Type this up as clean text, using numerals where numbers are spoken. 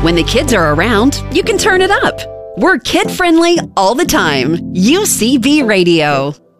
When the kids are around, you can turn it up. We're kid-friendly all the time. UCB Radio.